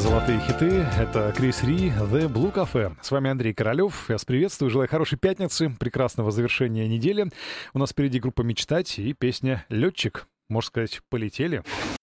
Золотые хиты. Это Крис Ри, The Blue Cafe. С вами Андрей Королёв. Я вас приветствую. Желаю хорошей пятницы, прекрасного завершения недели. У нас впереди группа «Мечтать» и песня «Летчик». Можно сказать, полетели.